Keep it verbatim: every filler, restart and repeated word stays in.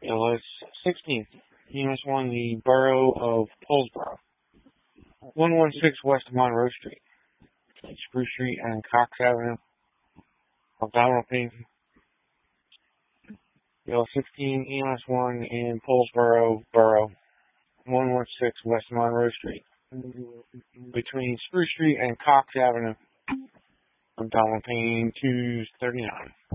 L S sixteen, E M S one, the borough of Paulsboro. one one six West Monroe Street, Spruce Street and Cox Avenue, Abdominal pain. L S sixteen, E M S one in Paulsboro, Borough, one one six West Monroe Street, between Spruce Street and Cox Avenue. Abdominal pain, two thirty-nine.